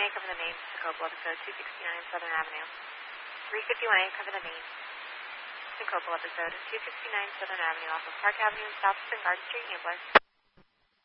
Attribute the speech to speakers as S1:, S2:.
S1: cover the name, Syncopal episode 269 Southern Avenue. 351A, cover the name, Syncopal episode 269 Southern Avenue off of Park Avenue and South Spring Garden Street, Ambler.